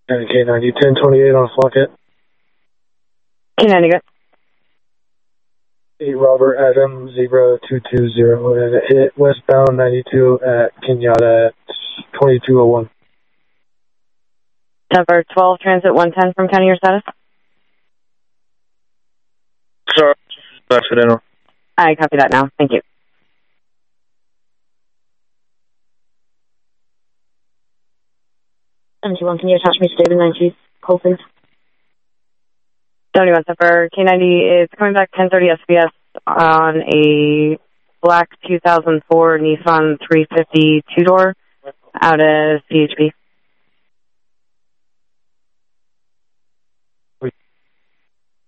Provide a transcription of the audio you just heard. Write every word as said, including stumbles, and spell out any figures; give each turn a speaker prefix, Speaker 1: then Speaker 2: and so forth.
Speaker 1: And K ninety, ten twenty-eight on Flocket.
Speaker 2: K ninety, good.
Speaker 1: eight Robert Adam, zebra two two zero, and it hit westbound ninety-two at Kenyatta at twenty-two oh one.
Speaker 2: Number twelve, transit one ten from county, your status?
Speaker 3: Sorry, accidental.
Speaker 2: I copy that now. Thank you.
Speaker 4: seventy-one, can you attach me to David ninety, call please?
Speaker 2: seventy-one, for K ninety is coming back ten thirty S B S on a black two thousand four Nissan three fifty two-door out of C H P.